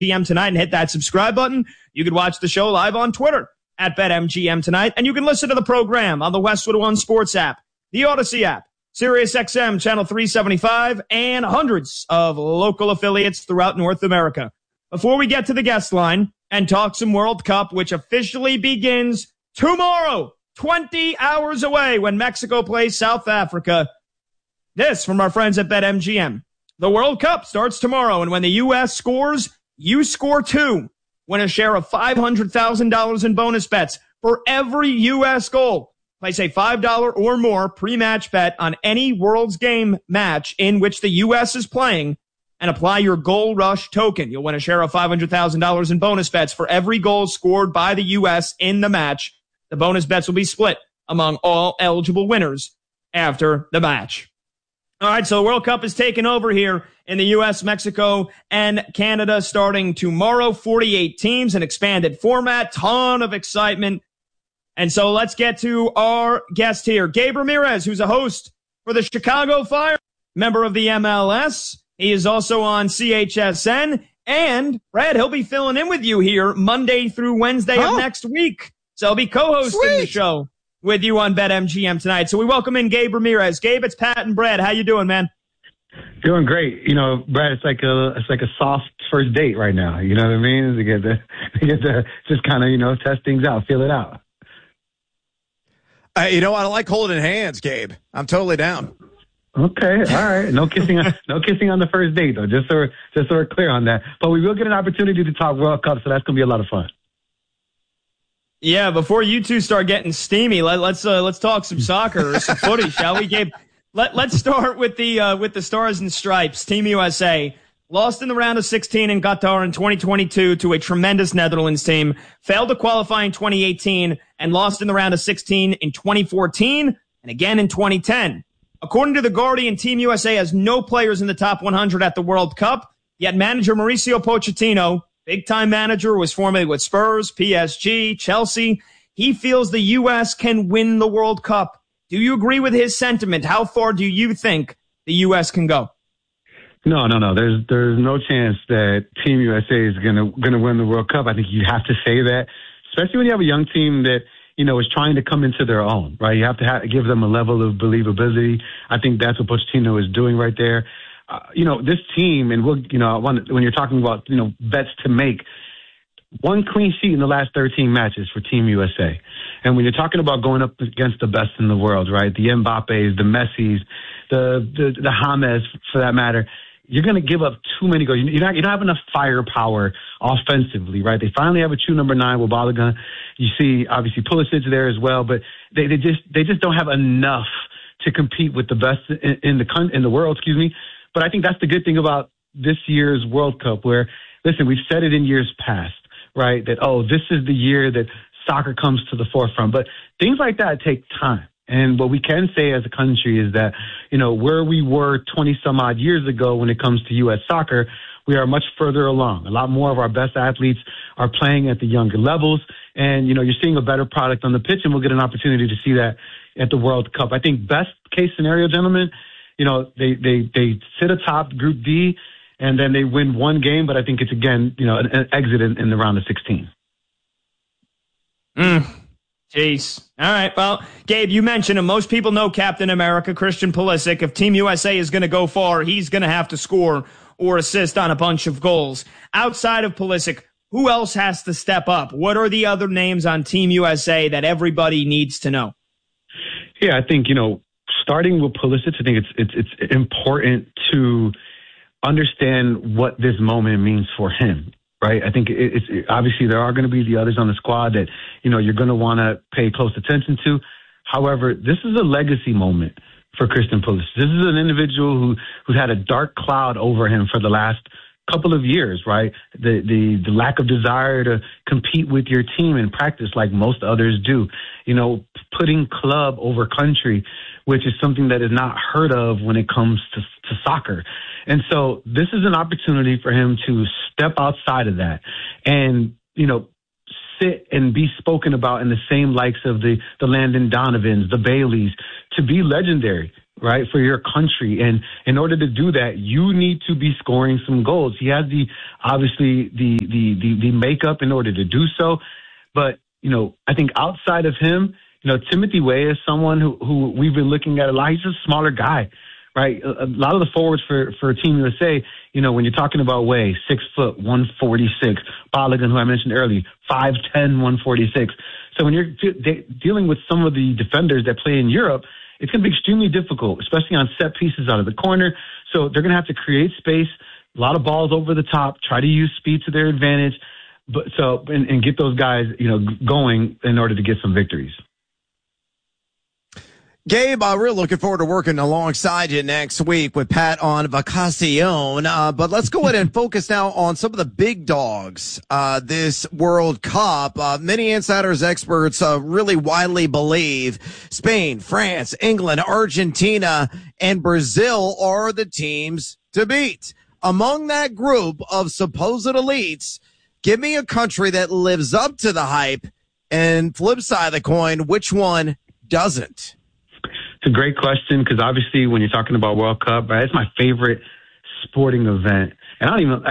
BetMGM tonight and hit that subscribe button. You can watch the show live on Twitter at BetMGM tonight, and you can listen to the program on the Westwood One Sports app, the Odyssey app, SiriusXM channel 375, and hundreds of local affiliates throughout North America. Before we get to the guest line and talk some World Cup, which officially begins tomorrow, 20 hours away when Mexico plays South Africa, this from our friends at BetMGM. The World Cup starts tomorrow, and when the U.S. scores, you score too. Win a share of $500,000 in bonus bets for every U.S. goal. Place a $5 or more pre-match bet on any World's Game match in which the U.S. is playing and apply your Goal Rush token. You'll win a share of $500,000 in bonus bets for every goal scored by the U.S. in the match. The bonus bets will be split among all eligible winners after the match. All right, so the World Cup is taking over here in the U.S., Mexico, and Canada starting tomorrow. 48 teams, an expanded format, ton of excitement. And so let's get to our guest here, Gabe Ramirez, who's a host for the Chicago Fire, member of the MLS. He is also on CHSN. And, Brad, he'll be filling in with you here Monday through Wednesday of next week. So he'll be co-hosting the show with you on BetMGM tonight. So we welcome in Gabe Ramirez. Gabe, it's Pat and Brad. How you doing, man? Doing great. You know, Brad, it's like a soft first date right now. You know what I mean? To get to just kind of, test things out, feel it out. I like holding hands, Gabe. I'm totally down. Okay, all right. No kissing on the first date, though. Just so we're clear on that. But we will get an opportunity to talk World Cup, so that's gonna be a lot of fun. Yeah, before you two start getting steamy, let's talk some soccer or some footy, shall we, Gabe? Let's start with the Stars and Stripes. Team USA lost in the round of 16 in Qatar in 2022 to a tremendous Netherlands team, failed to qualify in 2018, and lost in the round of 16 in 2014 and again in 2010. According to The Guardian, Team USA has no players in the top 100 at the World Cup, yet manager Mauricio Pochettino, big-time manager, was formerly with Spurs, PSG, Chelsea. He feels the U.S. can win the World Cup. Do you agree with his sentiment? How far do you think the U.S. can go? No. There's no chance that Team USA is gonna win the World Cup. I think you have to say that, especially when you have a young team that is trying to come into their own. Right? You have to give them a level of believability. I think that's what Pochettino is doing right there. This team, and when you're talking about, bets to make, one clean sheet in the last 13 matches for Team USA. And when you're talking about going up against the best in the world, right, the Mbappes, the Messis, the James, for that matter, you're going to give up too many goals. You don't have enough firepower offensively, right? They finally have a true number 9 with Balogun. You see, obviously, Pulisic there as well, but they just don't have enough to compete with the best in the world, excuse me. But I think that's the good thing about this year's World Cup, where, listen, we've said it in years past, right, that, this is the year that soccer comes to the forefront. But things like that take time. And what we can say as a country is that, where we were 20-some-odd years ago when it comes to U.S. soccer, we are much further along. A lot more of our best athletes are playing at the younger levels. And, you're seeing a better product on the pitch, and we'll get an opportunity to see that at the World Cup. I think best case scenario, gentlemen, they sit atop Group D, and then they win one game. But I think it's, again, an exit in the round of 16. Jeez. All right. Well, Gabe, you mentioned him. Most people know Captain America, Christian Pulisic. If Team USA is going to go far, he's going to have to score or assist on a bunch of goals. Outside of Pulisic, who else has to step up? What are the other names on Team USA that everybody needs to know? Yeah, I think, starting with Pulisic, I think it's important to understand what this moment means for him. Right. I think it's obviously there are going to be the others on the squad that, you're going to want to pay close attention to. However, this is a legacy moment for Christian Pulisic. This is an individual who's had a dark cloud over him for the last couple of years, right? The lack of desire to compete with your team in practice like most others do. Putting club over country, which is something that is not heard of when it comes to soccer. And so this is an opportunity for him to step outside of that and, sit and be spoken about in the same likes of the Landon Donovans, the Baileys, to be legendary. right, for your country. And in order to do that, you need to be scoring some goals. He has obviously the makeup in order to do so. But, I think outside of him, Timothy Weah is someone who we've been looking at a lot. He's a smaller guy, right? A lot of the forwards for Team USA, when you're talking about Weah, 6 foot, 146, Balogun, who I mentioned earlier, 5'10", 146. So when you're dealing with some of the defenders that play in Europe, it's going to be extremely difficult, especially on set pieces out of the corner. So they're going to have to create space, a lot of balls over the top, try to use speed to their advantage, and get those guys, going in order to get some victories. Gabe, we're looking forward to working alongside you next week with Pat on Vacacion. But let's go ahead and focus now on some of the big dogs this World Cup. Many insiders, experts really widely believe Spain, France, England, Argentina, and Brazil are the teams to beat. Among that group of supposed elites, give me a country that lives up to the hype, and flip side of the coin, which one doesn't? It's a great question because obviously when you're talking about World Cup, right, it's my favorite sporting event. And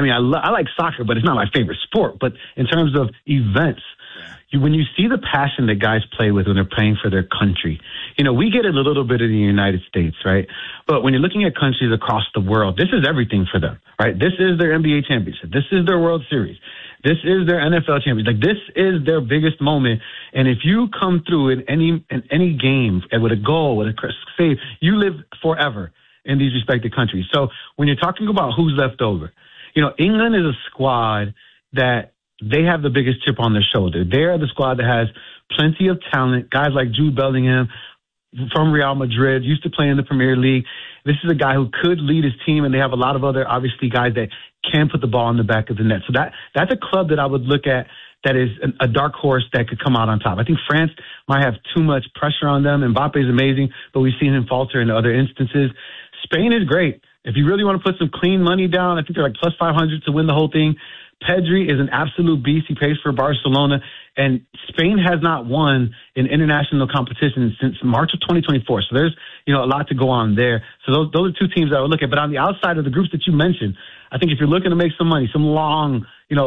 I like soccer, but it's not my favorite sport. But in terms of events, when you see the passion that guys play with when they're playing for their country, we get it a little bit in the United States, right? But when you're looking at countries across the world, this is everything for them, right? This is their NBA championship. This is their World Series. This is their NFL championship. Like, this is their biggest moment. And if you come through in any game with a goal, with a save, you live forever in these respective countries. So when you're talking about who's left over, England is a squad that they have the biggest chip on their shoulder. They're the squad that has plenty of talent, guys like Jude Bellingham from Real Madrid, used to play in the Premier League. This is a guy who could lead his team, and they have a lot of other, obviously, guys that can put the ball in the back of the net. So that's a club that I would look at that is a dark horse that could come out on top. I think France might have too much pressure on them. Mbappe is amazing, but we've seen him falter in other instances. Spain is great. If you really want to put some clean money down, I think they're like plus 500 to win the whole thing. Pedri is an absolute beast. He plays for Barcelona. And Spain has not won in international competition since March of 2024. So there's, a lot to go on there. So those are two teams I would look at. But on the outside of the groups that you mentioned, I think if you're looking to make some money, some long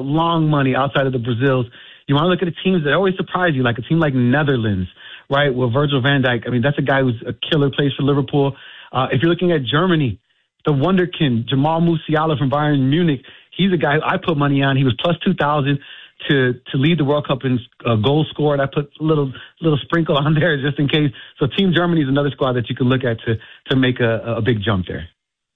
money outside of the Brazils, you want to look at the teams that always surprise you, like a team like Netherlands, right, with Virgil van Dijk. I mean, that's a guy who's a killer, plays for Liverpool. If you're looking at Germany, the wonderkind, Jamal Musiala from Bayern Munich, he's a guy I put money on. He was plus 2,000 to lead the World Cup in goals scored. I put a little sprinkle on there just in case. So Team Germany is another squad that you can look at to make a big jump there.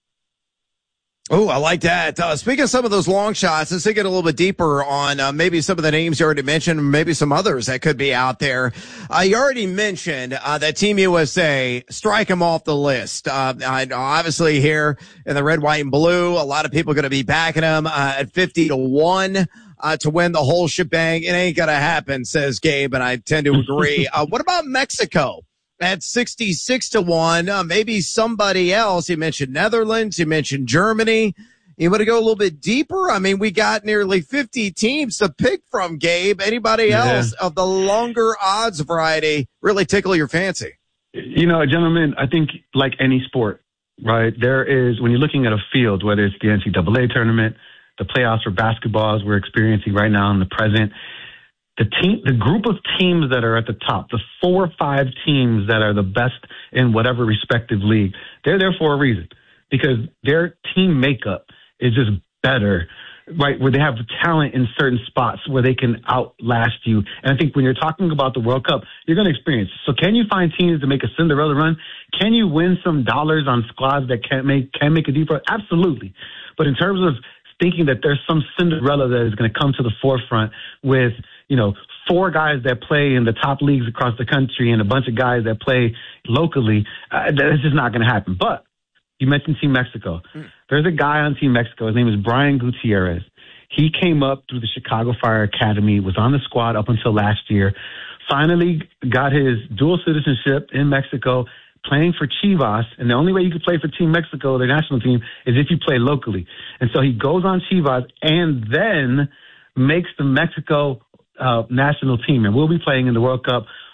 Oh, I like that. Speaking of some of those long shots, let's dig it a little bit deeper on maybe some of the names you already mentioned, maybe some others that could be out there. You already mentioned that Team USA, strike them off the list. Obviously here in the red, white, and blue, a lot of people are going to be backing them at 50-1 to win the whole shebang. It ain't going to happen, says Gabe, and I tend to agree. What about Mexico? At 66-1, maybe somebody else. You mentioned Netherlands, you mentioned Germany. You want to go a little bit deeper? I mean, we got nearly 50 teams to pick from, Gabe. Anybody else of the longer odds variety really tickle your fancy? Gentlemen, I think like any sport, right, there is, when you're looking at a field, whether it's the NCAA tournament, the playoffs for basketball as we're experiencing right now in the present, the group of teams that are at the top, the 4 or 5 teams that are the best in whatever respective league, they're there for a reason because their team makeup is just better, right? Where they have talent in certain spots where they can outlast you. And I think when you're talking about the World Cup, you're going to experience it. So can you find teams to make a Cinderella run? Can you win some dollars on squads that can make a deep run? Absolutely. But in terms of thinking that there's some Cinderella that is going to come to the forefront with, 4 guys that play in the top leagues across the country and a bunch of guys that play locally, that's just not going to happen. But you mentioned Team Mexico. There's a guy on Team Mexico. His name is Brian Gutierrez. He came up through the Chicago Fire Academy, was on the squad up until last year, finally got his dual citizenship in Mexico, playing for Chivas. And the only way you can play for Team Mexico, their national team, is if you play locally. And so he goes on Chivas and then makes the Mexico national team, and we'll be playing in the World Cup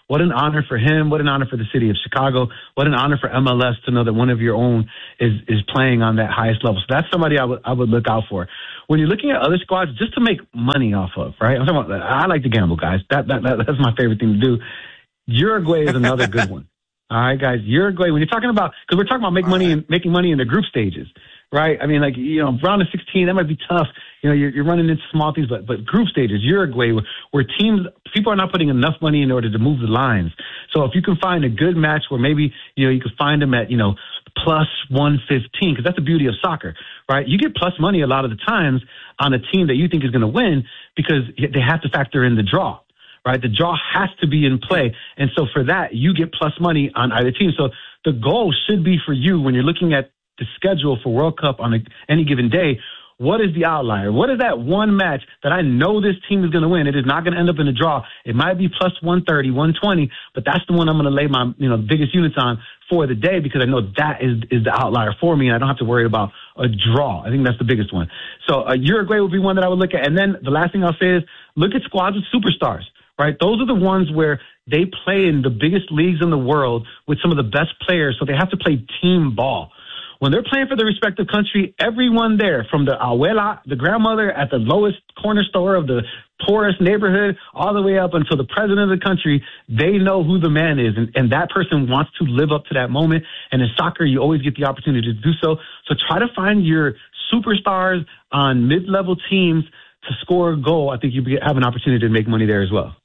what an honor for him. What an honor for the city of Chicago. What an honor for MLS to know that one of your own is playing on that highest level. So that's somebody I would look out for. When you're looking at other squads, just to make money off of, right? I like to gamble, guys. That's my favorite thing to do. Uruguay is another good one. All right, guys. Uruguay, when you're talking about, because we're talking about making money in the group stages, right? I mean, like, round of 16, that might be tough. You're running into small things, but group stages, Uruguay, where people are not putting enough money in order to move the lines. So if you can find a good match where maybe, you can find them at, plus 115, because that's the beauty of soccer, right? You get plus money a lot of the times on a team that you think is going to win because they have to factor in the draw. Right? The draw has to be in play. And so for that, you get plus money on either team. So the goal should be for you when you're looking at the schedule for World Cup on any given day, what is the outlier? What is that one match that I know this team is going to win? It is not going to end up in a draw. It might be plus 130, 120, but that's the one I'm going to lay my biggest units on for the day because I know that is the outlier for me and I don't have to worry about a draw. I think that's the biggest one. So Uruguay would be one that I would look at. And then the last thing I'll say is look at squads with superstars. Right? Those are the ones where they play in the biggest leagues in the world with some of the best players, so they have to play team ball. When they're playing for their respective country, everyone there, from the abuela, the grandmother at the lowest corner store of the poorest neighborhood, all the way up until the president of the country, they know who the man is, and that person wants to live up to that moment. And in soccer, you always get the opportunity to do so. So try to find your superstars on mid-level teams to score a goal. I think you have an opportunity to make money there as well.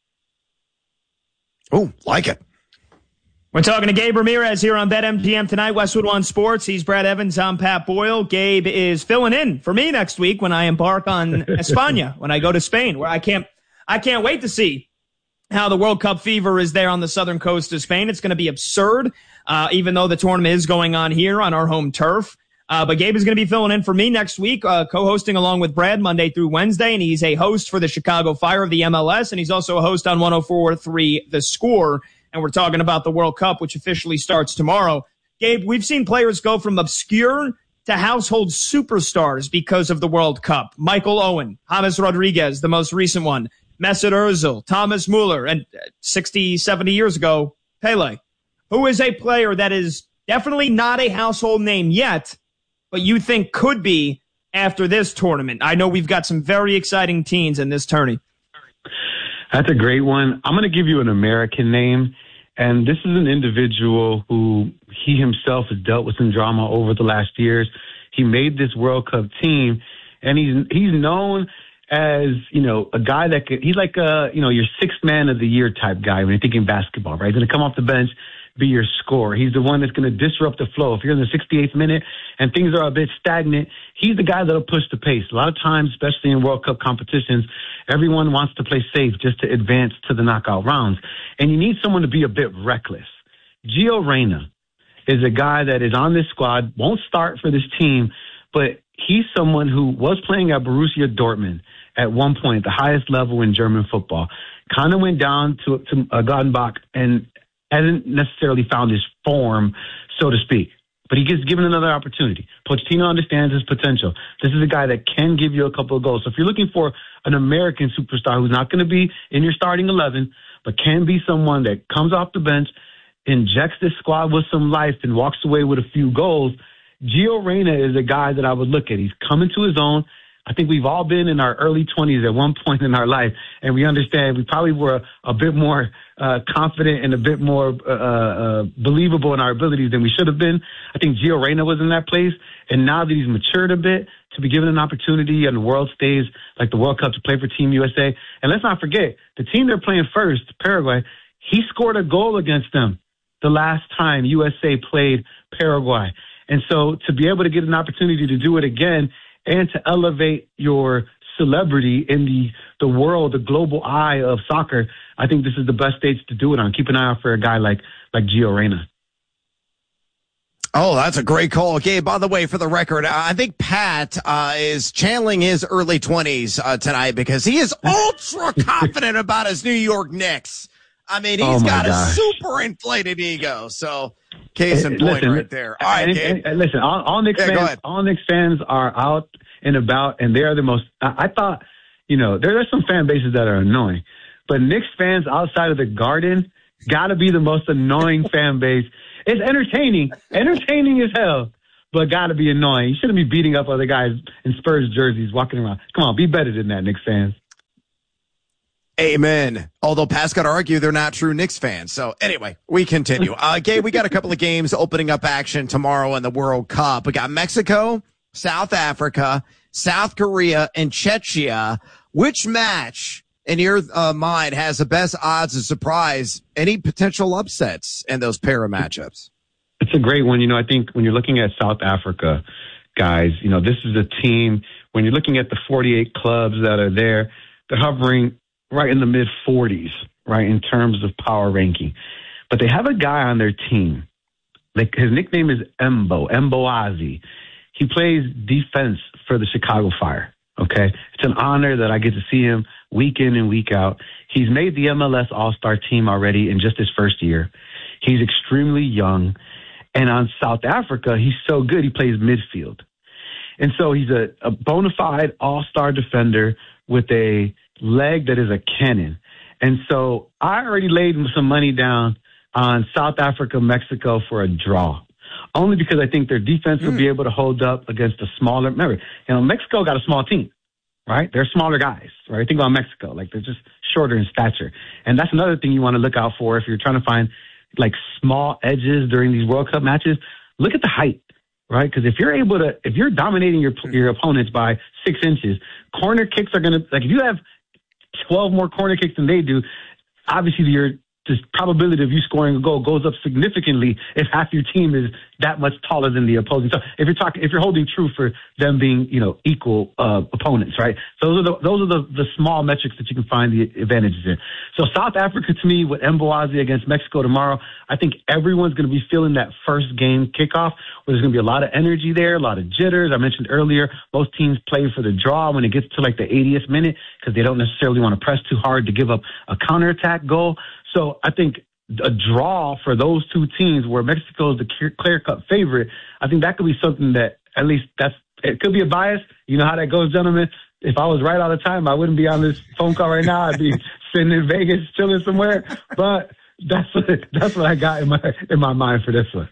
Oh, like it. We're talking to Gabe Ramirez here on BetMGM tonight, Westwood One Sports. He's Brad Evans. I'm Pat Boyle. Gabe is filling in for me next week when I embark on España, when I go to Spain, where I can't wait to see how the World Cup fever is there on the southern coast of Spain. It's going to be absurd, even though the tournament is going on here on our home turf. But Gabe is going to be filling in for me next week, co-hosting along with Brad Monday through Wednesday, and he's a host for the Chicago Fire of the MLS, and he's also a host on 104.3 The Score, and we're talking about the World Cup, which officially starts tomorrow. Gabe, we've seen players go from obscure to household superstars because of the World Cup. Michael Owen, James Rodriguez, the most recent one, Mesut Ozil, Thomas Muller, and 60, 70 years ago, Pele, who is a player that is definitely not a household name yet, but you think could be after this tournament. I know we've got some very exciting teams in this tourney. That's a great one. I'm going to give you an American name, and this is an individual who he himself has dealt with some drama over the last years. He made this World Cup team, and he's known as, a guy that he's like your sixth man of the year type guy when you're thinking basketball, right? He's going to come off the bench, be your scorer. He's the one that's going to disrupt the flow. If you're in the 68th minute and things are a bit stagnant, he's the guy that'll push the pace. A lot of times, especially in World Cup competitions, everyone wants to play safe just to advance to the knockout rounds. And you need someone to be a bit reckless. Gio Reyna is a guy that is on this squad, won't start for this team, but he's someone who was playing at Borussia Dortmund at one point, the highest level in German football. Kind of went down to Gladbach and hasn't necessarily found his form, so to speak. But he gets given another opportunity. Pochettino understands his potential. This is a guy that can give you a couple of goals. So if you're looking for an American superstar who's not going to be in your starting 11, but can be someone that comes off the bench, injects this squad with some life, and walks away with a few goals, Gio Reyna is a guy that I would look at. He's coming to his own. I think we've all been in our early 20s at one point in our life, and we understand we probably were a bit more confident and a bit more believable in our abilities than we should have been. I think Gio Reyna was in that place, and now that he's matured a bit, to be given an opportunity on the world stage like the World Cup to play for Team USA. And let's not forget, the team they're playing first, Paraguay, he scored a goal against them the last time USA played Paraguay. And so to be able to get an opportunity to do it again and to elevate your celebrity in the world, the global eye of soccer, I think this is the best stage to do it on. Keep an eye out for a guy like Gio Reyna. Oh, that's a great call. Okay, by the way, for the record, I think Pat is channeling his early 20s tonight because he is ultra confident about his New York Knicks. I mean, he's got a super inflated ego. So, case in point right there. All right, Gabe. Listen, all Knicks fans are out and about, and they are the most. I thought, there are some fan bases that are annoying, but Knicks fans outside of the Garden Got to be the most annoying fan base. It's entertaining as hell, but got to be annoying. You shouldn't be beating up other guys in Spurs jerseys walking around. Come on, be better than that, Knicks fans. Amen. Although Pat's got to argue they're not true Knicks fans. So anyway, we continue. Gabe, we got a couple of games opening up action tomorrow in the World Cup. We got Mexico, South Africa, South Korea, and Czechia. Which match in your mind has the best odds of surprise? Any potential upsets in those pair of matchups? It's a great one. I think when you're looking at South Africa, guys, this is a team, when you're looking at the 48 clubs that are there, they're hovering right in the mid-40s, right, in terms of power ranking. But they have a guy on their team. Like, his nickname is Mboazi. He plays defense for the Chicago Fire, okay? It's an honor that I get to see him week in and week out. He's made the MLS All-Star team already in just his first year. He's extremely young. And on South Africa, he's so good, he plays midfield. And so he's a bona fide all-star defender with a leg that is a cannon. And so I already laid some money down on South Africa, Mexico for a draw, only because I think their defense will be able to hold up against a smaller. Remember, Mexico got a small team, right? They're smaller guys, right? Think about Mexico. Like, they're just shorter in stature. And that's another thing you want to look out for if you're trying to find, like, small edges during these World Cup matches. Look at the height, right? Because if you're dominating your opponents by 6 inches, corner kicks are going to, like, if you have 12 more corner kicks than they do, obviously the probability of you scoring a goal goes up significantly if half your team is that much taller than the opposing. So if you're holding true for them being, equal opponents, right? So those are the small metrics that you can find the advantages in. So South Africa, to me, with Mboazi against Mexico tomorrow, I think everyone's going to be feeling that first game kickoff where there's going to be a lot of energy there, a lot of jitters. I mentioned earlier, most teams play for the draw when it gets to like the 80th minute because they don't necessarily want to press too hard to give up a counterattack goal. So I think a draw for those two teams where Mexico is the clear-cut favorite, I think that could be something that at least it could be a bias. You know how that goes, gentlemen. If I was right all the time, I wouldn't be on this phone call right now. I'd be sitting in Vegas chilling somewhere. But that's what I got in my mind for this one.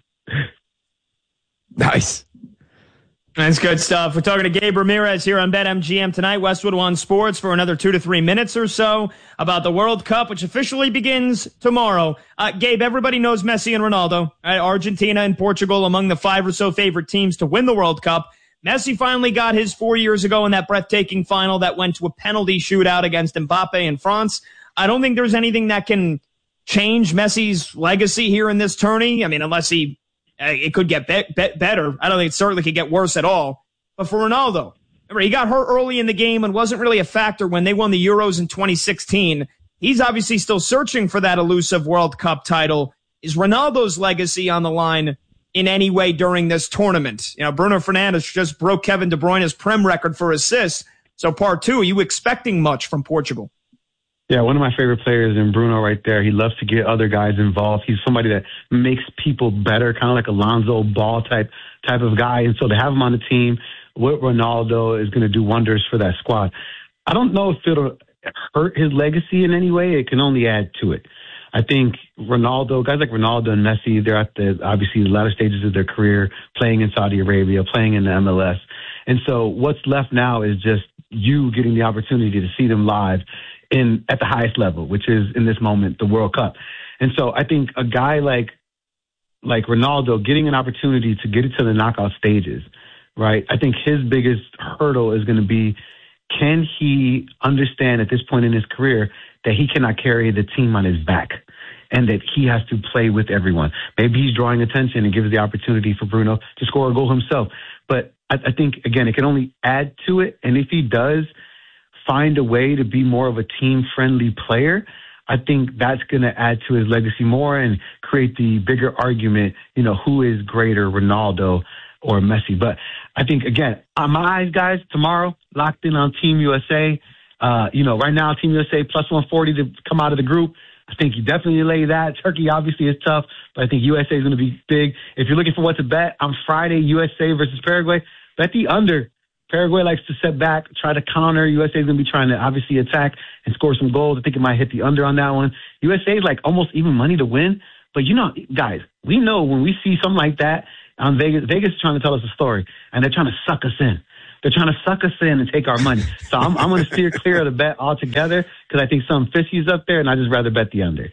Nice. That's good stuff. We're talking to Gabe Ramirez here on BetMGM tonight, Westwood One Sports, for another 2 to 3 minutes or so about the World Cup, which officially begins tomorrow. Gabe, everybody knows Messi and Ronaldo, right? Argentina and Portugal among the 5 or so favorite teams to win the World Cup. Messi finally got his 4 years ago in that breathtaking final that went to a penalty shootout against Mbappe in France. I don't think there's anything that can change Messi's legacy here in this tourney. I mean, unless it could get better. I don't think it certainly could get worse at all. But for Ronaldo, remember, he got hurt early in the game and wasn't really a factor when they won the Euros in 2016. He's obviously still searching for that elusive World Cup title. Is Ronaldo's legacy on the line in any way during this tournament? Bruno Fernandes just broke Kevin De Bruyne's Prem record for assists. So part 2, are you expecting much from Portugal? Yeah, one of my favorite players in Bruno right there. He loves to get other guys involved. He's somebody that makes people better, kind of like a Lonzo Ball type of guy. And so to have him on the team with Ronaldo is going to do wonders for that squad. I don't know if it'll hurt his legacy in any way. It can only add to it. I think guys like Ronaldo and Messi, they're at obviously the latter stages of their career, playing in Saudi Arabia, playing in the MLS. And so what's left now is just you getting the opportunity to see them live at the highest level, which is in this moment the World Cup. And so I think a guy like Ronaldo getting an opportunity to get into the knockout stages, right? I think his biggest hurdle is going to be, can he understand at this point in his career that he cannot carry the team on his back and that he has to play with everyone? Maybe he's drawing attention and gives the opportunity for Bruno to score a goal himself. But I think, again, it can only add to it. And if he does find a way to be more of a team-friendly player, I think that's going to add to his legacy more and create the bigger argument, who is greater, Ronaldo or Messi. But I think, again, on my eyes, guys, tomorrow, locked in on Team USA. Right now, Team USA plus 140 to come out of the group. I think you definitely lay that. Turkey obviously is tough, but I think USA is going to be big. If you're looking for what to bet on Friday, USA versus Paraguay, bet the under Paraguay likes to set back, try to counter. USA is going to be trying to obviously attack and score some goals. I think it might hit the under on that one. USA is like almost even money to win. But, guys, we know when we see something like that on Vegas is trying to tell us a story, and they're trying to suck us in. They're trying to suck us in and take our money. So I'm going to steer clear of the bet altogether because I think some fishy's up there, and I'd just rather bet the under.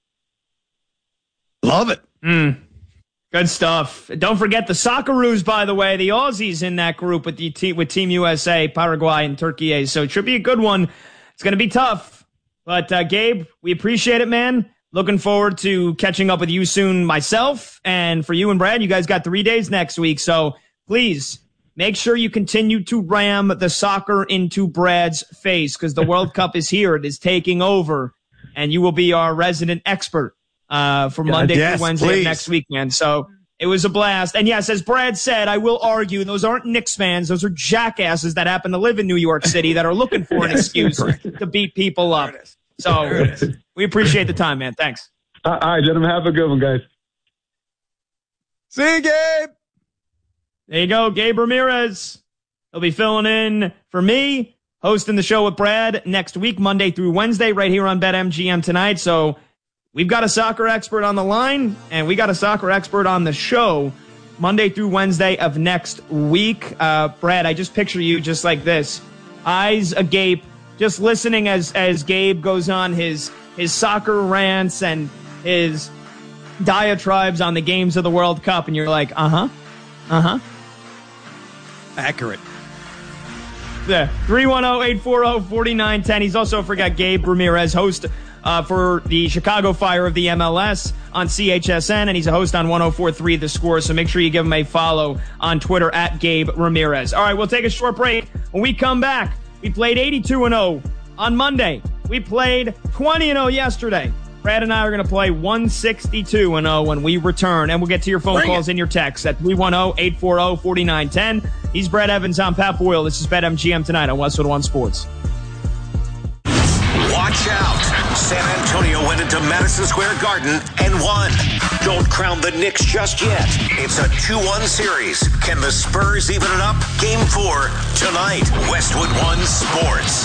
Love it. Good stuff. Don't forget the Socceroos, by the way, the Aussies in that group with Team USA, Paraguay, and Turkey. So it should be a good one. It's going to be tough. But, Gabe, we appreciate it, man. Looking forward to catching up with you soon myself. And for you and Brad, you guys got 3 days next week. So please make sure you continue to ram the soccer into Brad's face because the World Cup is here. It is taking over. And you will be our resident expert for Monday through Wednesday of next week, man. So it was a blast. And yes, as Brad said, I will argue those aren't Knicks fans. Those are jackasses that happen to live in New York City that are looking for an excuse to beat people up. So we appreciate the time, man. Thanks. All right, gentlemen. Have a good one, guys. See you, Gabe. There you go, Gabe Ramirez. He'll be filling in for me, hosting the show with Brad next week, Monday through Wednesday, right here on BetMGM tonight. So we've got a soccer expert on the line, and we got a soccer expert on the show Monday through Wednesday of next week. Brad, I just picture you just like this, eyes agape, just listening as Gabe goes on his soccer rants and his diatribes on the games of the World Cup, and you're like, Accurate. Yeah, 310-840-4910. He's also, forgot, Gabe Ramirez, host for the Chicago Fire of the MLS on CHSN, and he's a host on 104.3 The Score, so make sure you give him a follow on Twitter at Gabe Ramirez. All right, we'll take a short break. When we come back, we played 82-0 on Monday. We played 20-0 yesterday. Brad and I are going to play 162-0 when we return, and we'll get to your phone calls and your texts at 310-840-4910. He's Brad Evans. I'm Pat Boyle. This is BetMGM tonight on Westwood One Sports. Watch out. San Antonio went into Madison Square Garden and won. Don't crown the Knicks just yet. It's a 2-1 series. Can the Spurs even it up? Game 4 tonight. Westwood One Sports.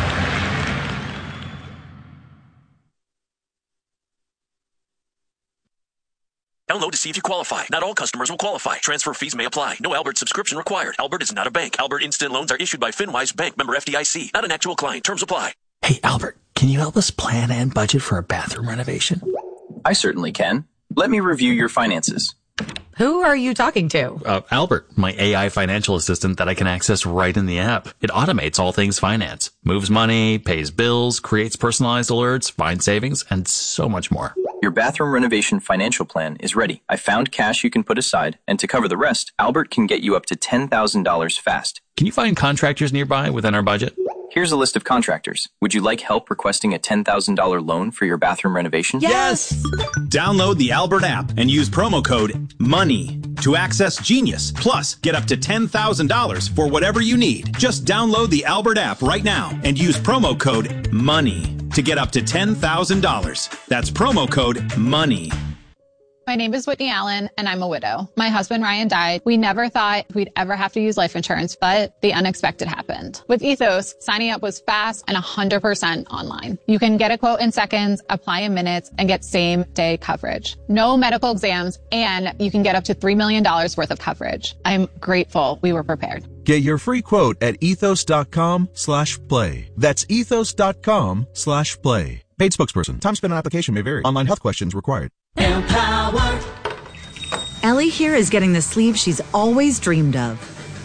Download to see if you qualify. Not all customers will qualify. Transfer fees may apply. No Albert subscription required. Albert is not a bank. Albert Instant Loans are issued by FinWise Bank, member FDIC. Not an actual client. Terms apply. Hey, Albert, can you help us plan and budget for a bathroom renovation? I certainly can. Let me review your finances. Who are you talking to? Albert, my AI financial assistant that I can access right in the app. It automates all things finance, moves money, pays bills, creates personalized alerts, finds savings, and so much more. Your bathroom renovation financial plan is ready. I found cash you can put aside, and to cover the rest, Albert can get you up to $10,000 fast. Can you find contractors nearby within our budget? Here's a list of contractors. Would you like help requesting a $10,000 loan for your bathroom renovation? Yes! Download the Albert app and use promo code MONEY to access Genius. Plus, get up to $10,000 for whatever you need. Just download the Albert app right now and use promo code MONEY to get up to $10,000. That's promo code MONEY. My name is Whitney Allen, and I'm a widow. My husband, Ryan, died. We never thought we'd ever have to use life insurance, but the unexpected happened. With Ethos, signing up was fast and 100% online. You can get a quote in seconds, apply in minutes, and get same-day coverage. No medical exams, and you can get up to $3 million worth of coverage. I'm grateful we were prepared. Get your free quote at ethos.com/play. That's ethos.com/play. Paid spokesperson. Time spent on application may vary. Online health questions required. Empower. Ellie here is getting the sleeve she's always dreamed of.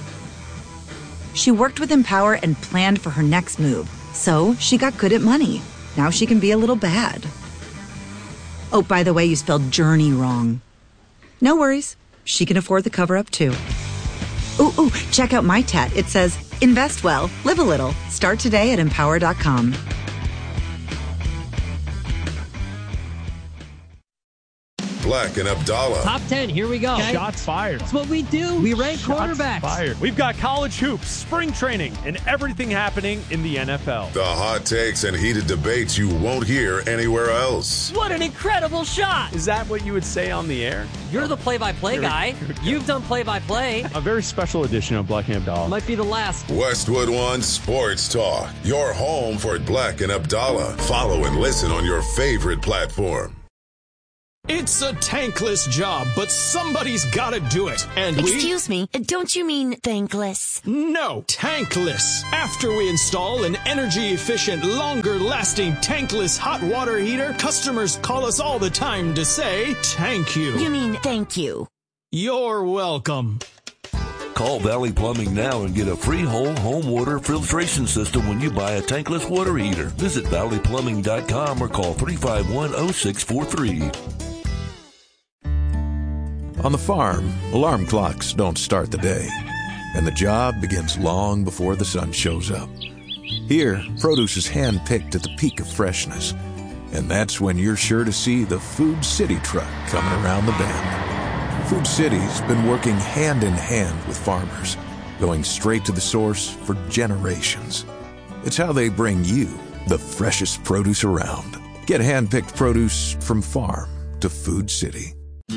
She worked with Empower and planned for her next move. So she got good at money. Now she can be a little bad. Oh, by the way, you spelled journey wrong. No worries. She can afford the cover-up too. Ooh, check out my tat. It says, invest well, live a little. Start today at empower.com. Black and Abdallah. Top 10, here we go. Okay. Shots fired. That's what we do. We rank quarterbacks. Fired. We've got college hoops, spring training, and everything happening in the NFL. The hot takes and heated debates you won't hear anywhere else. What an incredible shot. Is that what you would say on the air? You're the play-by-play guy. You've done play-by-play. A very special edition of Black and Abdallah. Might be the last. Westwood One Sports Talk. Your home for Black and Abdallah. Follow and listen on your favorite platform. It's a tankless job, but somebody's gotta do it. And Excuse me, don't you mean thankless? No, tankless. After we install an energy-efficient, longer-lasting tankless hot water heater, customers call us all the time to say, thank you. You mean thank you. You're welcome. Call Valley Plumbing now and get a free whole home water filtration system when you buy a tankless water heater. Visit valleyplumbing.com or call 351-0643. On the farm, alarm clocks don't start the day, and the job begins long before the sun shows up. Here, produce is hand-picked at the peak of freshness, and that's when you're sure to see the Food City truck coming around the bend. Food City's been working hand-in-hand with farmers, going straight to the source for generations. It's how they bring you the freshest produce around. Get hand-picked produce from farm to Food City.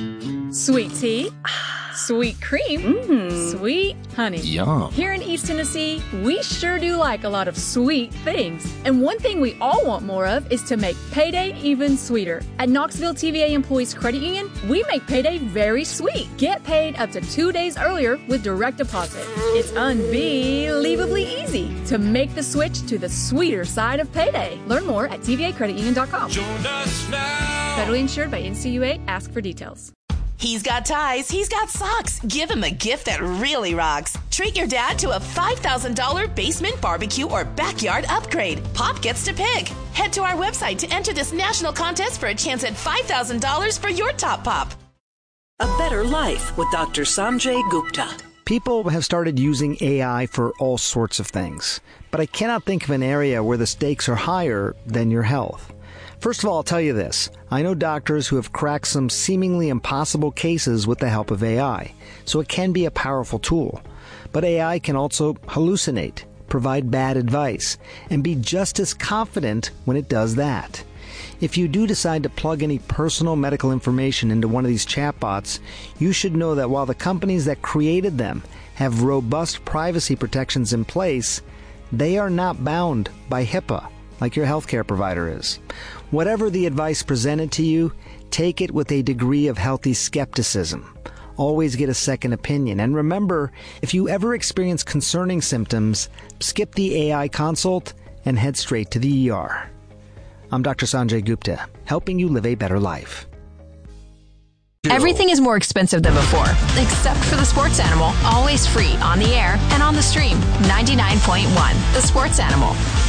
Sweet tea, sweet cream, sweet honey. Yum. Here in East Tennessee, we sure do like a lot of sweet things. And one thing we all want more of is to make payday even sweeter. At Knoxville TVA Employees Credit Union, we make payday very sweet. Get paid up to 2 days earlier with direct deposit. It's unbelievably easy to make the switch to the sweeter side of payday. Learn more at tvacreditunion.com. Join us now. Federally insured by NCUA. Ask for details. He's got ties, he's got socks. Give him a gift that really rocks. Treat your dad to a $5,000 basement barbecue or backyard upgrade. Pop gets to pick. Head to our website to enter this national contest for a chance at $5,000 for your top pop. A Better Life with Dr. Sanjay Gupta. People have started using AI for all sorts of things, but I cannot think of an area where the stakes are higher than your health. First of all, I'll tell you this. I know doctors who have cracked some seemingly impossible cases with the help of AI, so it can be a powerful tool. But AI can also hallucinate, provide bad advice, and be just as confident when it does that. If you do decide to plug any personal medical information into one of these chatbots, you should know that while the companies that created them have robust privacy protections in place, they are not bound by HIPAA like your healthcare provider is. Whatever the advice presented to you, take it with a degree of healthy skepticism. Always get a second opinion. And remember, if you ever experience concerning symptoms, skip the AI consult and head straight to the ER. I'm Dr. Sanjay Gupta, helping you live a better life. Everything is more expensive than before, except for the sports animal. Always free on the air and on the stream. 99.1, the sports animal.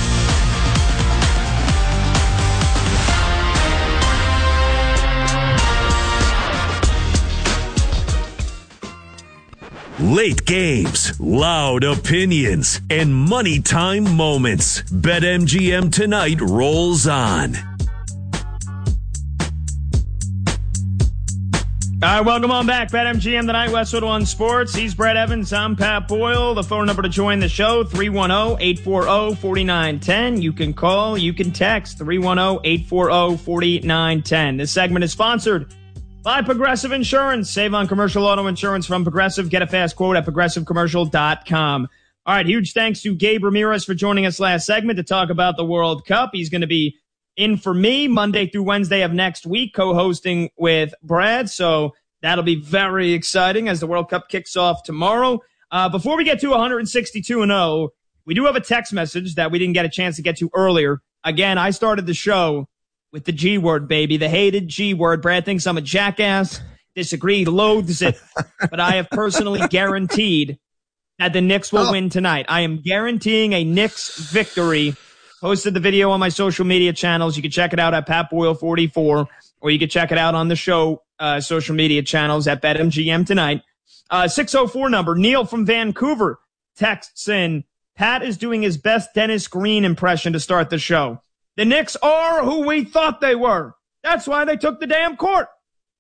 Late games, loud opinions, and money time moments. BetMGM Tonight rolls on. All right, welcome on back. BetMGM Tonight, Westwood One Sports. He's Brett Evans. I'm Pat Boyle. The phone number to join the show, 310-840-4910. You can call, you can text, 310-840-4910. This segment is sponsored by Progressive Insurance. Save on commercial auto insurance from Progressive. Get a fast quote at progressivecommercial.com. All right, huge thanks to Gabe Ramirez for joining us last segment to talk about the World Cup. He's going to be in for me Monday through Wednesday of next week, co-hosting with Brad. So that'll be very exciting as the World Cup kicks off tomorrow. Before we get to 162-0, we do have a text message that we didn't get a chance to get to earlier. Again, I started the show with the G word, baby, the hated G word. Brad thinks I'm a jackass, disagree, loathes it, but I have personally guaranteed that the Knicks will win tonight. I am guaranteeing a Knicks victory. Posted the video on my social media channels. You can check it out at Pat Boyle 44, or you can check it out on the show social media channels at BetMGM Tonight. 604 number, Neil from Vancouver texts in, Pat is doing his best Dennis Green impression to start the show. The Knicks are who we thought they were. That's why they took the damn court.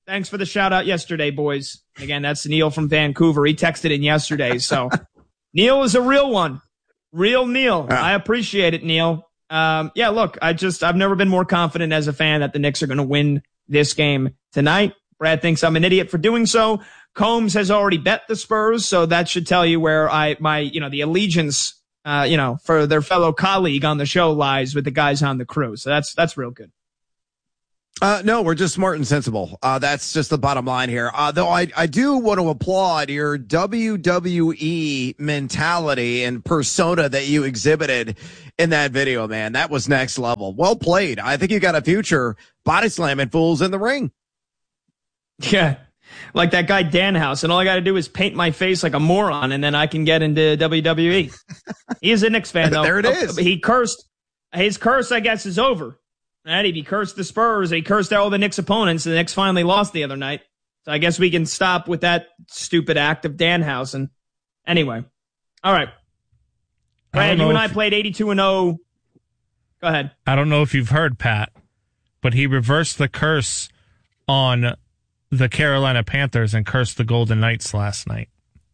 Thanks for the shout out yesterday, boys. Again, that's Neil from Vancouver. He texted in yesterday. So Neil is a real one. Real Neil. I appreciate it, Neil. Yeah, look, I've never been more confident as a fan that the Knicks are going to win this game tonight. Brad thinks I'm an idiot for doing so. Combs has already bet the Spurs, so that should tell you where the allegiance, for their fellow colleague on the show lies with the guys on the crew. So that's real good. No, we're just smart and sensible. That's just the bottom line here. Though I do want to applaud your WWE mentality and persona that you exhibited in that video, man. That was next level. Well played. I think you got a future body slamming fools in the ring. Yeah. Like that guy Danhouse, and all I got to do is paint my face like a moron, and then I can get into WWE. He is a Knicks fan, though. There it is. He cursed. His curse, I guess, is over. Right? He cursed the Spurs. He cursed all the Knicks opponents, and the Knicks finally lost the other night. So I guess we can stop with that stupid act of Danhouse. And anyway, all right. Brad, you and I played 82-0. Go ahead. I don't know if you've heard, Pat, but he reversed the curse on the Carolina Panthers and cursed the Golden Knights last night.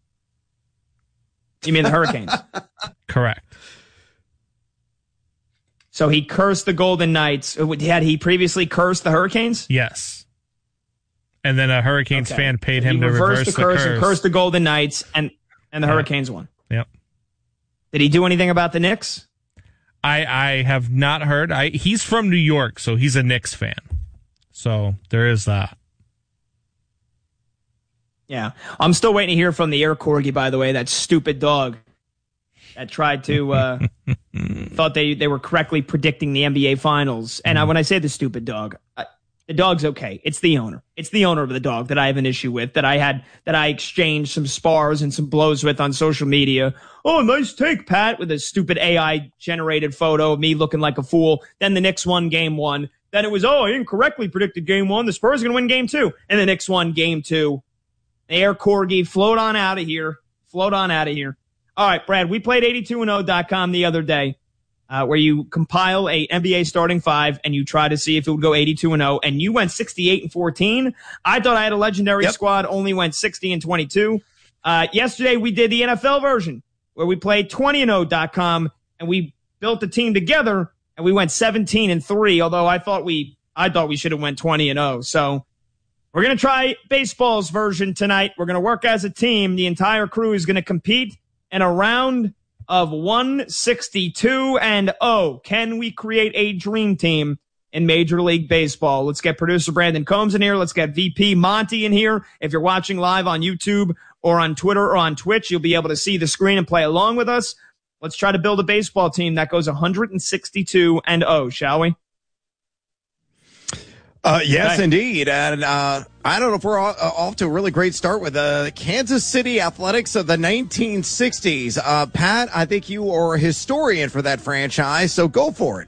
You mean the Hurricanes? Correct. So he cursed the Golden Knights. Had he previously cursed the Hurricanes? Yes. And then a Hurricanes fan paid him to reverse the curse and cursed the Golden Knights, and the Hurricanes won. Yep. Did he do anything about the Knicks? I have not heard. He's from New York, so he's a Knicks fan. So there is that. Yeah. I'm still waiting to hear from the Air Corgi, by the way, that stupid dog that tried to, thought they were correctly predicting the NBA Finals. And when I say the stupid dog, the dog's okay. It's the owner. It's the owner of the dog that I have an issue with, that I exchanged some spars and some blows with on social media. Oh, nice take, Pat, with a stupid AI-generated photo of me looking like a fool. Then the Knicks won game one. Then it was, I incorrectly predicted game one. The Spurs are going to win game two. And the Knicks won game two. Air Corgi, float on out of here. Float on out of here. All right, Brad, we played 82and0.com the other day, where you compile a NBA starting five and you try to see if it would go 82-0, and you went 68-14. I thought I had a legendary squad, only went 60-22. Yesterday we did the NFL version, where we played 20and0.com, and we built the team together, and we went 17-3. Although I thought we should have went 20-0. So we're going to try baseball's version tonight. We're going to work as a team. The entire crew is going to compete in a round of 162-0. Can we create a dream team in Major League Baseball? Let's get producer Brandon Combs in here. Let's get VP Monty in here. If you're watching live on YouTube or on Twitter or on Twitch, you'll be able to see the screen and play along with us. Let's try to build a baseball team that goes 162-0, shall we? Yes, indeed. And I don't know if we're off to a really great start with the Kansas City Athletics of the 1960s. Pat, I think you are a historian for that franchise, so go for it.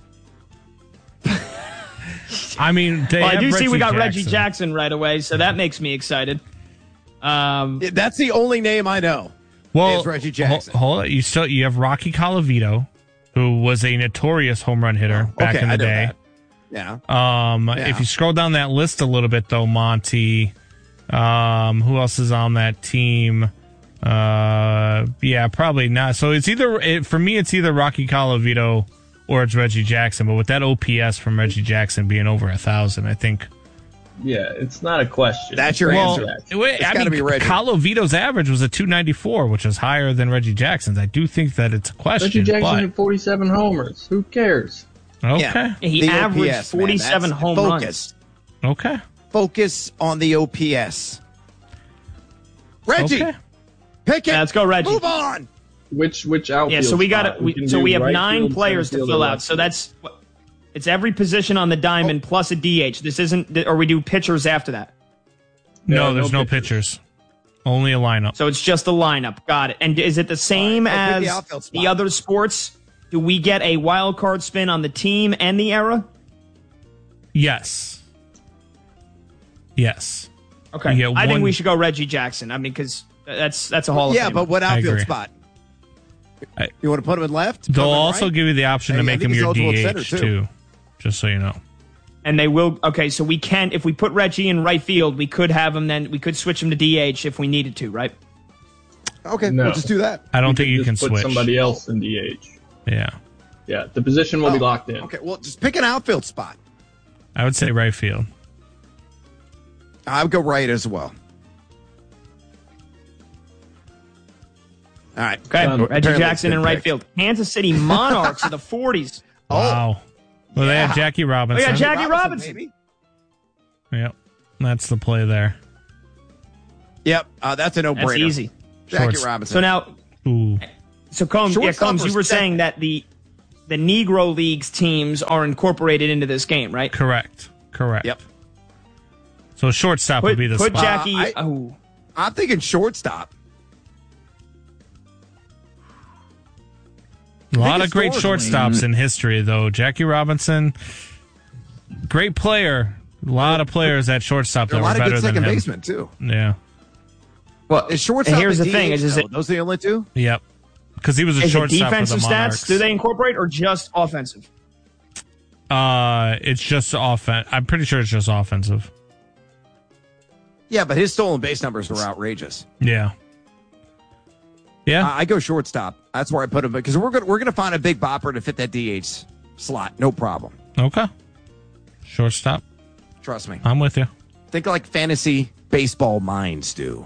I mean, I do see we got Reggie Jackson right away, so that makes me excited. That's the only name I know. Well, is Reggie Jackson. Hold on. You have Rocky Colavito, who was a notorious home run hitter back in the day. That. Yeah. If you scroll down that list a little bit, though, Monty, who else is on that team? Yeah, probably not. So it's for me, it's either Rocky Colavito or it's Reggie Jackson. But with that OPS from Reggie Jackson being over 1,000, I think. Yeah, it's not a question. That's your answer. It's got to be Reggie. Colavito's average was a 294, which is higher than Reggie Jackson's. I do think that it's a question. Reggie Jackson had 47 homers. Who cares? Okay. Yeah, he averaged OPS, 47 home runs. Okay. Focus on the OPS. Reggie, pick it. Let's go, Reggie. Move on. Which outfield? Yeah, so we got it. So we have 9 players to fill out. So it's every position on the diamond plus a DH. This isn't, or we do pitchers after that. No, there's no pitchers. Only a lineup. So it's just a lineup. Got it. And is it the same as the other sports? Do we get a wild card spin on the team and the era? Yes. Okay. I think we should go Reggie Jackson. I mean, because that's a Hall of Fame. Yeah, but what outfield spot? You want to put him in left? They'll also give you the option to make him your DH too, just so you know. And they will. Okay, so we can, if we put Reggie in right field, we could have him. Then we could switch him to DH if we needed to, right? Okay, No. we'll just do that. I don't think you can put switch. somebody else in DH. Yeah. Yeah, the position will be locked in. Okay, well, just pick an outfield spot. I would say right field. I would go right as well. All right. Okay, Reggie Apparently Jackson it's in been right picked. field. Kansas City Monarchs of the 40s. Wow. Well, they have Jackie Robinson. Oh, yeah, Jackie Robinson. Baby. Yep. That's the play there. Yep, that's a no-brainer. That's easy. Jackie Shorts. Robinson. So now, Ooh. so Combs, Shortstop Combs, you or were second? saying that the Negro Leagues teams are incorporated into this game, right? Correct. Yep. So shortstop would be the put spot. Jackie. I'm thinking shortstop. A lot of think great historically- shortstops in history, though. Jackie Robinson, great player. A lot of players at shortstop There that are a were lot of better good than second him. basemen, too. Yeah. Well, Is shortstop and here's and the thing: DH, is though? it Those the only two? Yep. Because he was a is it shortstop for defensive the Monarchs. stats? Do they incorporate or just offensive? It's just offense. I'm pretty sure it's just offensive. Yeah, but his stolen base numbers were outrageous. Yeah. Yeah. I go shortstop. That's where I put him because we're gonna find a big bopper to fit that DH slot. No problem. Okay. Shortstop. Trust me. I'm with you. Think like fantasy baseball minds do. All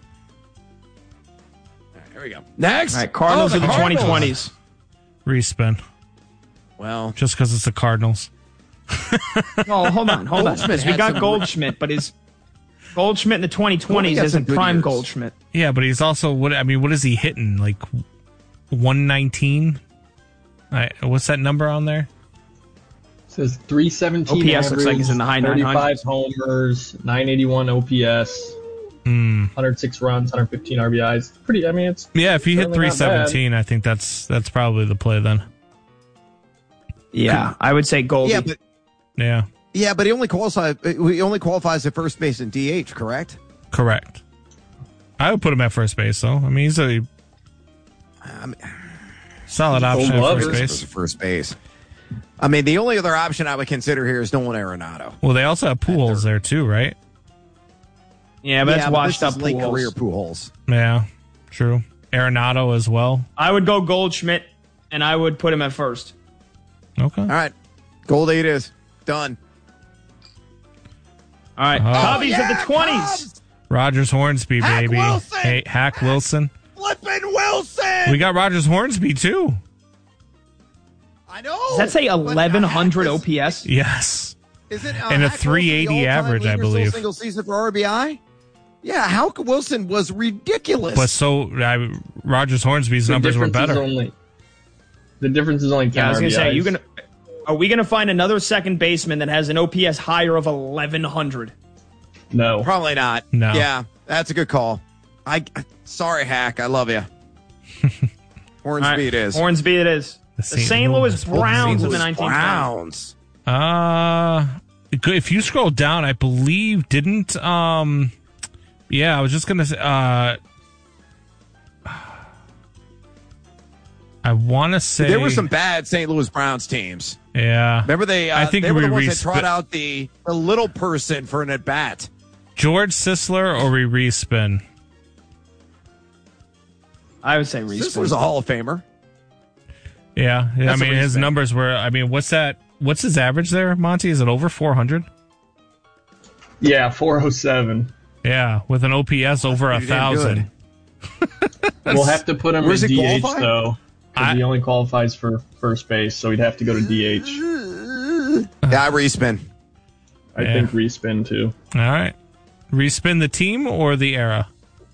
right, here we go. Next. All right, Cardinals Oh, of the Cardinals. 2020s. Respin. Well, Just because it's the Cardinals. Oh, hold on. Goldschmidt We had got some- Goldschmidt, but is Goldschmidt in the Goldie 2020s had some isn't good prime years. Goldschmidt. Yeah, but he's also what is he hitting? Like 119? What's that number on there? It says 317 OPS average, looks like it's in the high 35 900s. homers, 981 OPS, 106 runs, 115 RBIs. Pretty. I mean, it's Yeah, if you hit certainly not bad. 317, I think that's probably the play then. Yeah, I would say Goldie. Yeah, but he only qualifies at first base and DH, correct? correct. I would put him at first base, though. I mean, he's a solid option at Glover. first base. First base. I mean, the only other option I would consider here is Nolan Arenado. Well, they also have Pujols there, too, right? Yeah, but that's washed this up is late Pujols. career Pujols. Yeah, true. Arenado as well. I would go Goldschmidt, and I would put him at first. Okay. All right, Goldie it is. Done. All right, Cubbies of the 20s. Rogers Hornsby, Hack baby. Wilson! Hey, Hack Wilson. Flippin' Wilson. We got Rogers Hornsby, too. I know. Does that say 1100 OPS? Yes. Is it And a Hack Wilson 380 the all-time average, I leader believe. Single season for RBI. Yeah, Hack Wilson was ridiculous. But so Rogers Hornsby's The numbers were difference is better. The difference is only 10 Yeah, I was going to say, RBIs. are we going to find another second baseman that has an OPS higher of 1100? No. Probably not. No. Yeah, that's a good call. Sorry, Hack. I love you. Hornsby All right, it is. Hornsby it is. The St. Louis Browns of the 1920s. Browns. If you scroll down, I believe didn't. Yeah, I was just gonna say. I want to say There were some bad St. Louis Browns teams. Yeah, Remember they? I think they were we the ones that trot out the little person for an at bat. George Sisler or we respin. I would say respin. This was a Hall of Famer. Yeah, I That's a mean his respin. numbers were. I mean, what's that? What's his average there, Monty? Is it over 400? Yeah, 407. Yeah, with an OPS over pretty damn 1,000. We'll have to put him Where's in he DH, qualify? though, because he only qualifies for first base, so he'd have to go to DH. Yeah, respin. I Yeah. think respin, too. All right, respin the team or the era?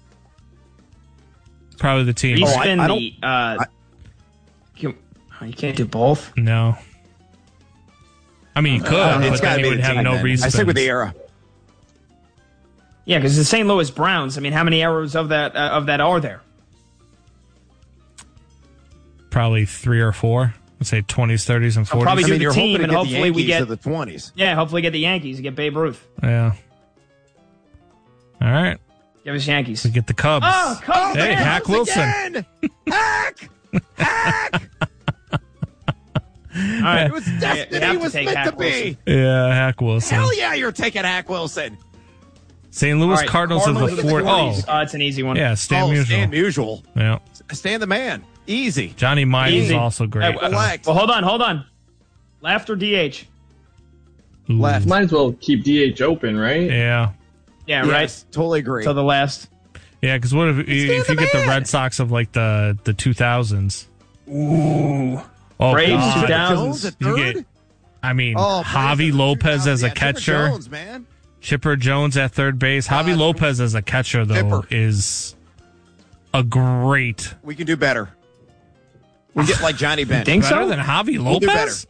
Probably the team. Respin I the. You can't do both. No. I mean, you could, It's but gotta then you be would the have team, no then. respins. I stick with the era. Yeah, because the St. Louis Browns. I mean, how many errors of that are there? Probably 3 or 4. Let's say 20s, 30s, and 40s. probably I do mean, the you're team, hoping and to get hopefully the we Yankees get to the 20s. Yeah, hopefully get the Yankees and get Babe Ruth. Yeah. All right. Give us Yankees. We get the Cubs. Oh, Cubs! Hey, man. Hack Wilson. Again! Hack! Hack! right. It was destiny. It was meant to be. Yeah, Hack Wilson. Hell yeah, you're taking Hack Wilson. St. Louis Right, Cardinals of the 40s. Oh, it's an easy one. Yeah, Stan Musial. Stan Musial. Yeah. Stan the man. Easy. Johnny Mize is Easy. also great. Well, hold on. Left or DH? Left. Might as well keep DH open, right? Yeah. Yeah, Yes, right. totally agree. So the last. Yeah, because what if you get the Red Sox of like the 2000s? Ooh. Oh, Braves God. 2000s. You get, Oh, Javi Lopez as a catcher. Chipper Jones, man. Chipper Jones at third base. Javi Lopez as a catcher, though, Chipper. is a great. We can do better. We get like Johnny Bench. Think Better so? than Javi We'll do Lopez?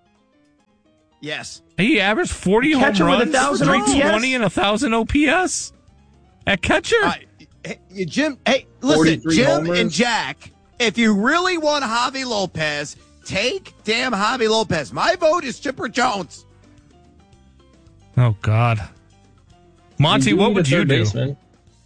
Yes. He averaged 40 home Catcher with runs, 1,000 320 and 1,000 OPS at catcher. Jim, hey, listen, 43 Jim homers. and Jack, if you really want Javi Lopez, take damn Javi Lopez. My vote is Chipper Jones. Oh, God. Monty, what would you do? Baseman.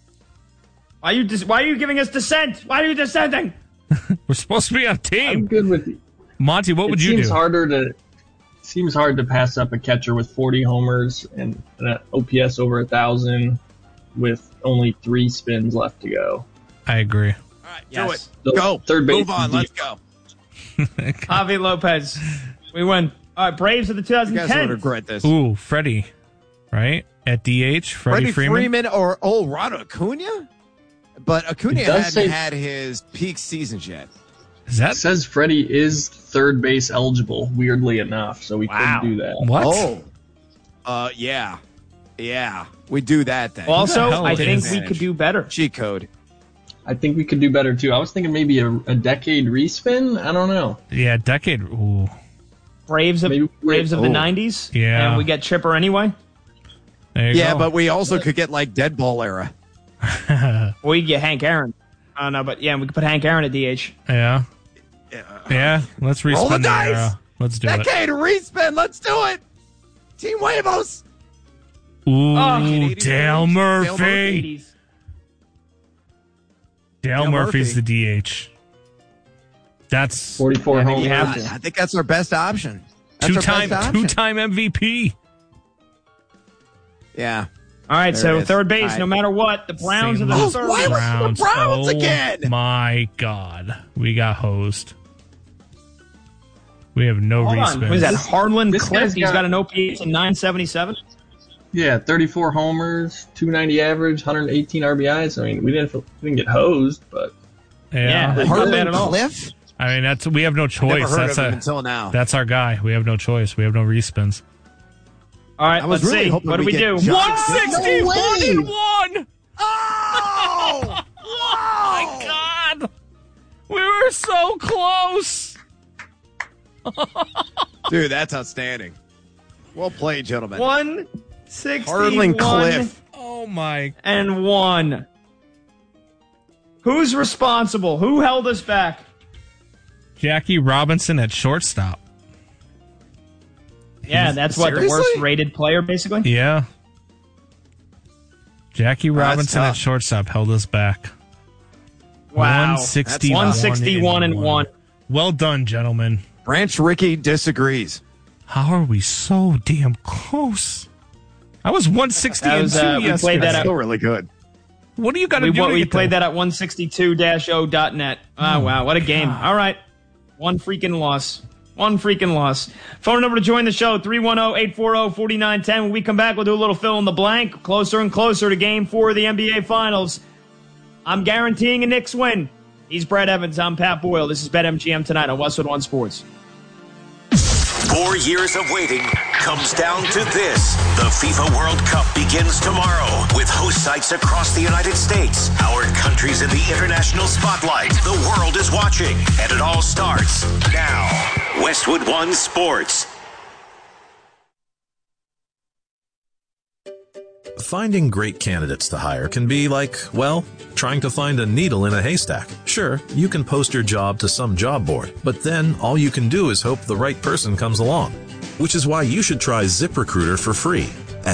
Why are you giving us dissent? Why are you dissenting? We're supposed to be on a team. I'm good with you. Monty, what would you do? Seems hard to pass up a catcher with 40 homers and an OPS over 1,000 with only 3 spins left to go. I agree. All right, Yes. do it. Go. Third base. Move on. Let's go. Javi Lopez. We win. All right, Braves of the You guys 2010. would regret this. Ooh, Freddie, right? At DH, Freddie Freeman. or Ronald Acuna? But Acuna It does hadn't say- had his peak seasons yet. Is that It says Freddie is third base eligible, weirdly enough, so we Wow. couldn't do that. what? Oh. Yeah. Yeah. We do that then. Also, hell I is think it? we could do better. Cheat code. I think we could do better too. I was thinking maybe a decade respin. I don't know. Yeah, decade. Ooh. Braves of Maybe- the Oh. 90s. Yeah. And we get Chipper anyway. There you Yeah, go. but we also could get like Dead Ball era. Or we get Hank Aaron. I don't know, but yeah, we could put Hank Aaron at DH. Yeah. Yeah, let's Roll the respin the dice. era. Let's do it. Decade respin. Let's do it. Team Huevos. Ooh, Oh, Dale Murphy. 80s. Dale Dale Murphy's Murphy. the DH. That's 44 Yeah, I think homers. you have I think that's our best option. That's our two-time best option. two-time MVP. Yeah. All right, There so it is. third base, All right. no matter what, the Browns St. are the Louis third. why was the Browns oh again? My God, we got hosed. We have no Hold on, what is that? respins. Harlan This Cliff. guy's He's got got- an OPS of 977. Yeah, 34 homers, 290 average, 118 RBIs. I mean, we didn't get hosed, but Yeah, that's not Harlan bad at all. Cliff? I mean, we have no Never choice. heard That's of him until now. That's our guy. We have no choice. We have no respins. All right, I was let's really see. hoping What do we we get do? John 161 No and way. 1. Oh! Oh my God, we were so close. Dude, that's outstanding. Well played, gentlemen. 161 Harlan Cliff. Oh my! and 1. Who's responsible? Who held us back? Jackie Robinson at shortstop. Yeah, that's what, the Seriously? worst rated player, basically? Yeah. Jackie That's Robinson at tough. shortstop held us back. Wow. 161 161 and 1. Well done, gentlemen. Branch Rickey disagrees. How are we so damn close? I was 160 That was, and 2 we yesterday. played that That's at- still really good. What do you got to do? We played that at 162-0.net. Oh, wow. What a game. All right. One freaking loss. Phone number to join the show, 310-840-4910. When we come back, we'll do a little fill in the blank. Closer and closer to Game 4 of the NBA Finals. I'm guaranteeing a Knicks win. He's Brett Evans. I'm Pat Boyle. This is BetMGM tonight on Westwood One Sports. 4 years of waiting comes down to this. The FIFA World Cup begins tomorrow with host sites across the United States. Our country's in the international spotlight. The world is watching, and it all starts now. Westwood One Sports. Finding great candidates to hire can be like, well, trying to find a needle in a haystack. Sure, you can post your job to some job board, but then all you can do is hope the right person comes along. Which is why you should try ZipRecruiter for free at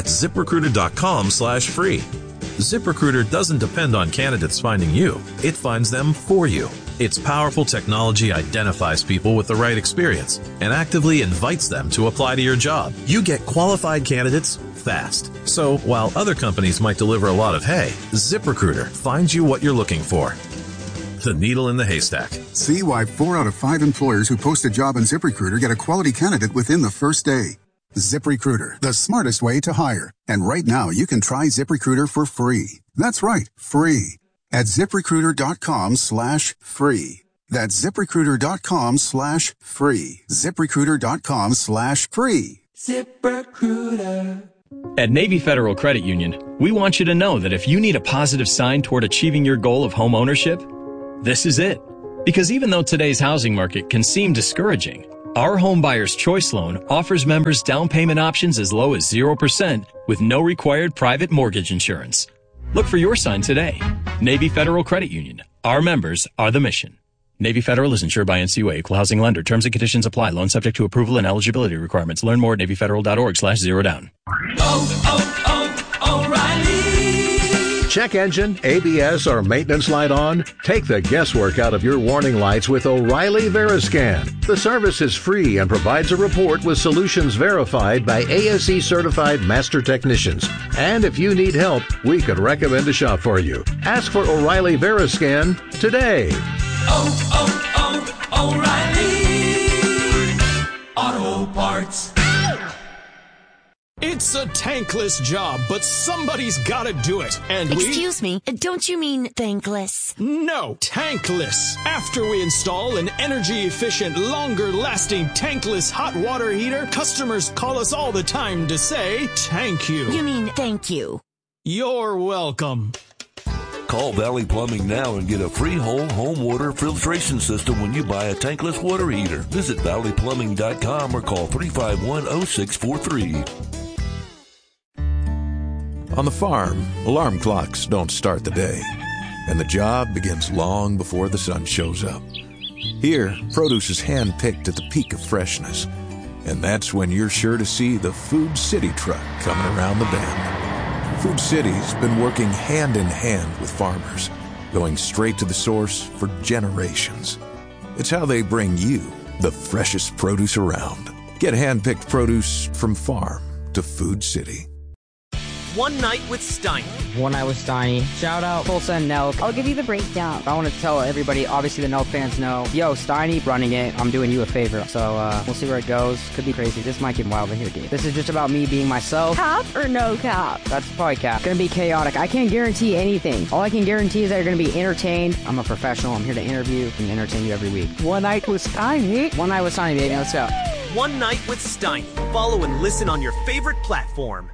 ZipRecruiter.com/free. ZipRecruiter doesn't depend on candidates finding you. It finds them for you. Its powerful technology identifies people with the right experience and actively invites them to apply to your job. You get qualified candidates fast. So while other companies might deliver a lot of hay, ZipRecruiter finds you what you're looking for. The needle in the haystack. See why 4 out of 5 employers who post a job on ZipRecruiter get a quality candidate within the first day. ZipRecruiter, the smartest way to hire. And right now, you can try ZipRecruiter for free. That's right, free. At ZipRecruiter.com/free. That's ZipRecruiter.com/free. ZipRecruiter.com/free. ZipRecruiter. At Navy Federal Credit Union, we want you to know that if you need a positive sign toward achieving your goal of home ownership, this is it. Because even though today's housing market can seem discouraging, our Home Buyer's Choice Loan offers members down payment options as low as 0% with no required private mortgage insurance. Look for your sign today. Navy Federal Credit Union. Our members are the mission. Navy Federal is insured by NCUA, Equal Housing Lender. Terms and conditions apply. Loan subject to approval and eligibility requirements. Learn more at NavyFederal.org/zerodown. O'Reilly. Check engine, ABS, or maintenance light on? Take the guesswork out of your warning lights with O'Reilly Veriscan. The service is free and provides a report with solutions verified by ASE certified master technicians. And if you need help, we could recommend a shop for you. Ask for O'Reilly Veriscan today. O'Reilly Auto Parts. It's a tankless job, but somebody's gotta do it. And Excuse me, don't you mean thankless? No, tankless. After we install an energy-efficient, longer-lasting tankless hot water heater, customers call us all the time to say, thank you. You mean thank you. You're welcome. Call Valley Plumbing now and get a free whole home water filtration system when you buy a tankless water heater. Visit valleyplumbing.com or call 351-0643. On the farm, alarm clocks don't start the day, and the job begins long before the sun shows up. Here, produce is hand-picked at the peak of freshness, and that's when you're sure to see the Food City truck coming around the bend. Food City's been working hand in hand with farmers, going straight to the source for generations. It's how they bring you the freshest produce around. Get hand-picked produce from farm to Food City. One Night with Steiny. One Night with Steiny. Shout out Tulsa and Nelk. I'll give you the breakdown. I want to tell everybody, obviously the Nelk fans know, yo, Steiny running it. I'm doing you a favor. So we'll see where it goes. Could be crazy. This might get wild in here, dude. This is just about me being myself. Cap or no cap? That's probably cap. Gonna be chaotic. I can't guarantee anything. All I can guarantee is that you're gonna be entertained. I'm a professional. I'm here to interview and entertain you every week. One Night with Steiny. One Night with Steiny, baby. Let's go. One Night with Steiny. Follow and listen on your favorite platform.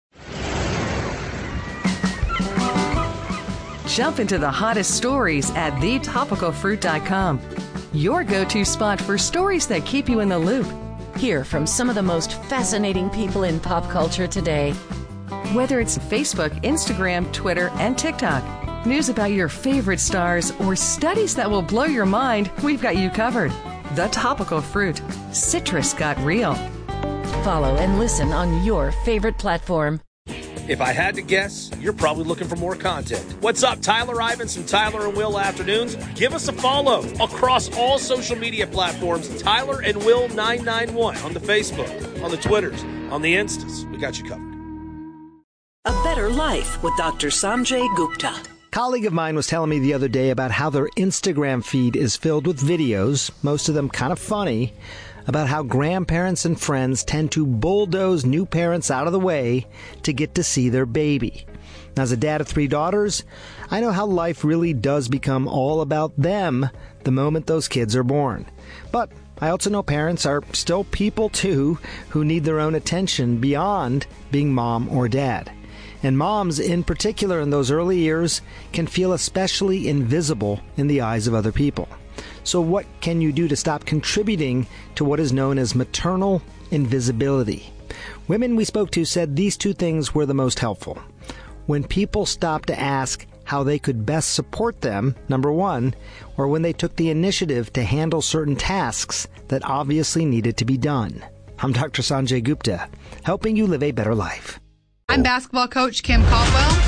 Jump into the hottest stories at thetopicalfruit.com. Your go-to spot for stories that keep you in the loop. Hear from some of the most fascinating people in pop culture today. Whether it's Facebook, Instagram, Twitter, and TikTok, news about your favorite stars, or studies that will blow your mind, we've got you covered. The Topical Fruit. Citrus got real. Follow and listen on your favorite platform. If I had to guess, you're probably looking for more content. What's up, Tyler Ivins and Tyler and Will Afternoons? Give us a follow across all social media platforms. Tyler and Will 991 on the Facebook, on the Twitters, on the Instas. We got you covered. A Better Life with Dr. Sanjay Gupta. A colleague of mine was telling me the other day about how their Instagram feed is filled with videos, most of them kind of funny, about how grandparents and friends tend to bulldoze new parents out of the way to get to see their baby. Now, as a dad of 3 daughters, I know how life really does become all about them the moment those kids are born. But I also know parents are still people too who need their own attention beyond being mom or dad. And moms, in particular in those early years, can feel especially invisible in the eyes of other people. So what can you do to stop contributing to what is known as maternal invisibility? Women we spoke to said these 2 things were the most helpful. When people stopped to ask how they could best support them, number 1, or when they took the initiative to handle certain tasks that obviously needed to be done. I'm Dr. Sanjay Gupta, helping you live a better life. I'm basketball coach Kim Caldwell.